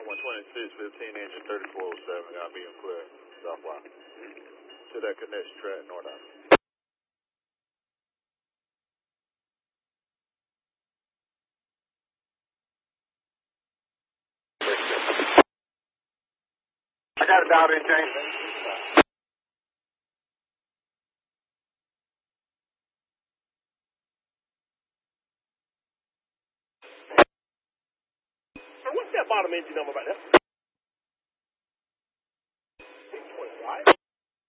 126, 15 engine, 3407, got me clear, southbound. To that connection track, northbound. I got it out in, James. What's that bottom engine number right there?